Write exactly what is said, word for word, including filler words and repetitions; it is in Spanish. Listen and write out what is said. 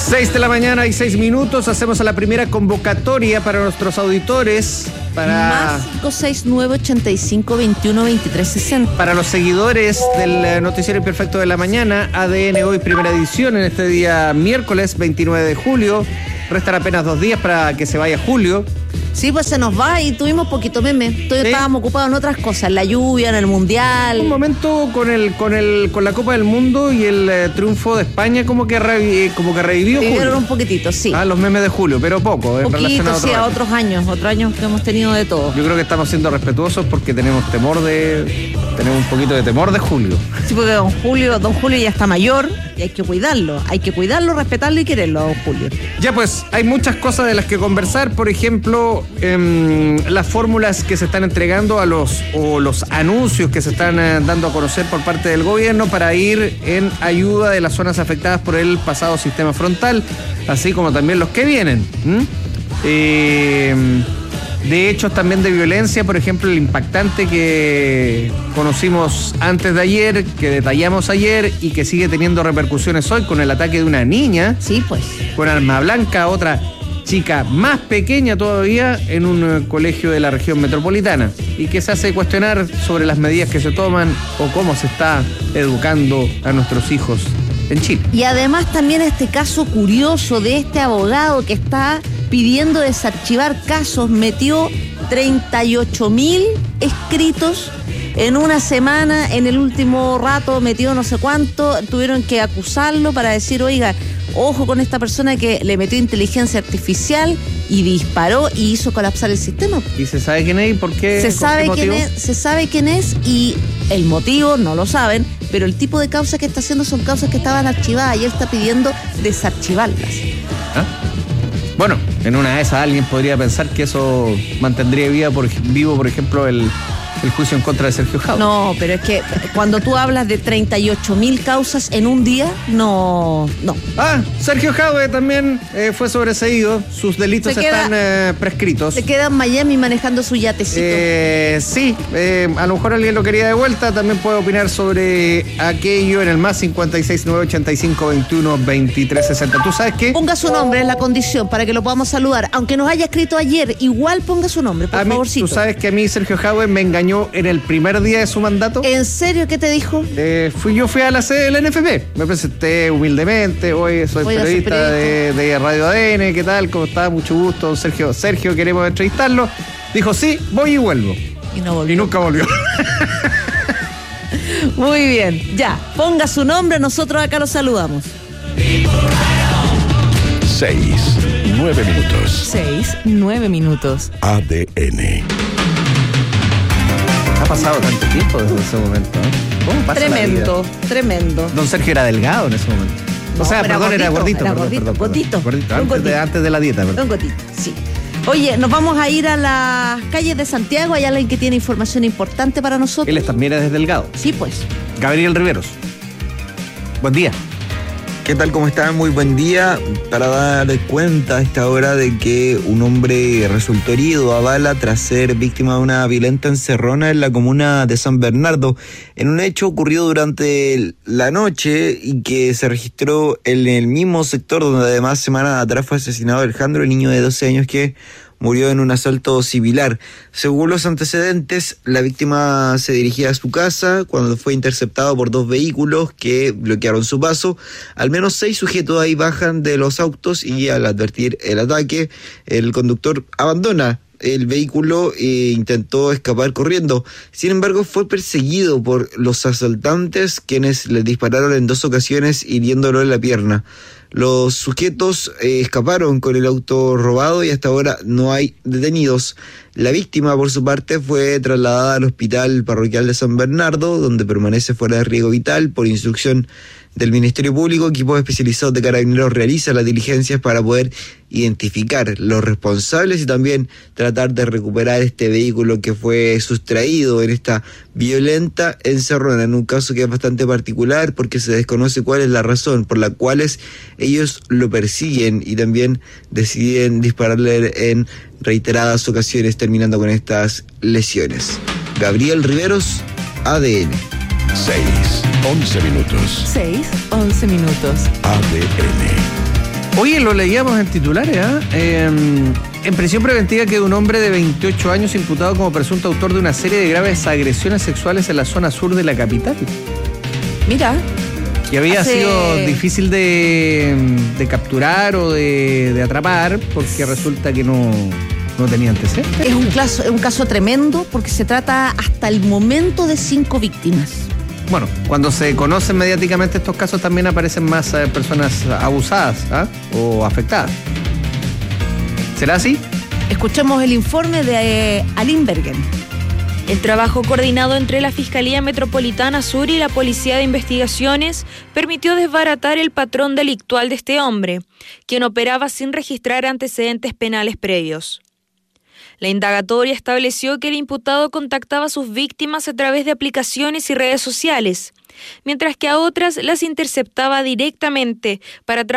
seis de la mañana y seis minutos, hacemos a la primera convocatoria para nuestros auditores. Para, más cinco seis nueve, ochenta y cinco, veintiuno, veintitrés, sesenta. Para los seguidores del Noticiero Imperfecto de la Mañana, A D N Hoy, primera edición, en este día miércoles veintinueve de julio. Restan apenas dos días para que se vaya julio. Sí, pues se nos va y tuvimos poquito meme. Entonces ¿Sí? estábamos ocupados en otras cosas, en la lluvia, en el mundial. Un momento con el con el con la Copa del Mundo y el eh, triunfo de España como que revi, como que revivió Vivieron julio. un poquitito, sí. Ah, los memes de julio, pero poco. Un en poquito, a sí, a otros años, otros años que hemos tenido de todo. Yo creo que estamos siendo respetuosos porque tenemos temor de, tenemos un poquito de temor de Julio. Sí, porque don Julio, don Julio ya está mayor y hay que cuidarlo, hay que cuidarlo, respetarlo y quererlo, don Julio. Ya pues, hay muchas cosas de las que conversar, por ejemplo, eh, las fórmulas que se están entregando a los, o los anuncios que se están eh, dando a conocer por parte del gobierno para ir en ayuda de las zonas afectadas por el pasado sistema frontal, así como también los que vienen. ¿Mm? Eh, de hechos también de violencia, por ejemplo, el impactante que conocimos antes de ayer, que detallamos ayer y que sigue teniendo repercusiones hoy con el ataque de una niña. Sí, pues. Con arma blanca, otra chica más pequeña todavía en un uh, colegio de la región metropolitana y que se hace cuestionar sobre las medidas que se toman o cómo se está educando a nuestros hijos en Chile. Y además también este caso curioso de este abogado que está pidiendo desarchivar casos, metió treinta y ocho mil escritos en una semana, en el último rato metió no sé cuánto, tuvieron que acusarlo para decir, oiga, ojo con esta persona que le metió inteligencia artificial y disparó y hizo colapsar el sistema. ¿Y se sabe quién es y por qué? Se sabe qué quién es, se sabe quién es y el motivo no lo saben, pero el tipo de causas que está haciendo son causas que estaban archivadas y él está pidiendo desarchivarlas. ¿Ah? Bueno, en una de esas alguien podría pensar que eso mantendría viva por, vivo, por ejemplo, el... el juicio en contra de Sergio Jadwe. No, pero es que cuando tú hablas de treinta y ocho mil causas en un día, no, no. Ah, Sergio Jadwe también eh, fue sobreseído. Sus delitos se están queda, eh, prescritos. Se queda en Miami manejando su yatecito. Eh, sí, eh, a lo mejor alguien lo quería de vuelta. También puede opinar sobre aquello en el más cincuenta y seis, nueve ochenta y cinco, veintiuno, veintitrés, sesenta. ¿Tú sabes qué? Ponga su nombre en la condición para que lo podamos saludar. Aunque nos haya escrito ayer, igual ponga su nombre, por a mí, favorcito. ¿Tú sabes que a mí Sergio Jadwe me engañó en el primer día de su mandato? ¿En serio? ¿Qué te dijo? Eh, fui, yo fui a la sede de la N F P. Me presenté humildemente. Hoy soy Oiga, periodista, periodista. De, de Radio A D N. ¿Qué tal? ¿Cómo está? Mucho gusto. Sergio, Sergio, queremos entrevistarlo. Dijo, sí, voy y vuelvo. Y no volvió. Y nunca volvió. Muy bien. Ya, ponga su nombre. Nosotros acá lo saludamos. Seis, nueve minutos. Seis, nueve minutos. A D N. Ha pasado tanto tiempo desde ese momento, ¿eh? ¿Cómo pasa Tremendo, la vida? tremendo. Don Sergio era delgado en ese momento. No, o sea, perdón, gordito, era gordito. Era perdón, gordito, perdón, gordito. gordito. Un Antes, gordito. De, antes de la dieta, perdón. Un gordito, sí. Oye, nos vamos a ir a las calles de Santiago. Hay alguien que tiene información importante para nosotros. Él también es delgado. Sí, pues. Gabriel Riveros. Buen día. ¿Qué tal? ¿Cómo están? Muy buen día. Para dar cuenta a esta hora de que un hombre resultó herido a bala tras ser víctima de una violenta encerrona en la comuna de San Bernardo, en un hecho ocurrido durante la noche y que se registró en el mismo sector donde además semanas atrás fue asesinado Alejandro, el niño de doce años que murió en un asalto similar. Según los antecedentes, la víctima se dirigía a su casa cuando fue interceptado por dos vehículos que bloquearon su paso. Al menos seis sujetos ahí bajan de los autos y al advertir el ataque, el conductor abandona el vehículo e intentó escapar corriendo. Sin embargo, fue perseguido por los asaltantes, quienes le dispararon en dos ocasiones hiriéndolo en la pierna. Los sujetos eh, escaparon con el auto robado y hasta ahora no hay detenidos. La víctima, por su parte, fue trasladada al Hospital Parroquial de San Bernardo, donde permanece fuera de riesgo vital por instrucción del Ministerio Público. Equipos especializados de Carabineros realizan las diligencias para poder identificar los responsables y también tratar de recuperar este vehículo que fue sustraído en esta violenta encerrona, en un caso que es bastante particular porque se desconoce cuál es la razón por la cual ellos lo persiguen y también deciden dispararle en reiteradas ocasiones, terminando con estas lesiones. Gabriel Riveros, A D N. Seis, once minutos. Seis, once minutos. A D N. Oye, lo leíamos en titulares, ¿ah? ¿eh? En prisión preventiva queda un hombre de veintiocho años imputado como presunto autor de una serie de graves agresiones sexuales en la zona sur de la capital. Mira. Y había hace... sido difícil de, de capturar o de, de atrapar porque resulta que no, no tenía antecedentes. Es un caso, es un caso tremendo porque se trata hasta el momento de cinco víctimas. Bueno, cuando se conocen mediáticamente estos casos también aparecen más eh, personas abusadas, ¿ah? O afectadas. ¿Será así? Escuchemos el informe de eh, Aline Bergen. El trabajo coordinado entre la Fiscalía Metropolitana Sur y la Policía de Investigaciones permitió desbaratar el patrón delictual de este hombre, quien operaba sin registrar antecedentes penales previos. La indagatoria estableció que el imputado contactaba a sus víctimas a través de aplicaciones y redes sociales, mientras que a otras las interceptaba directamente para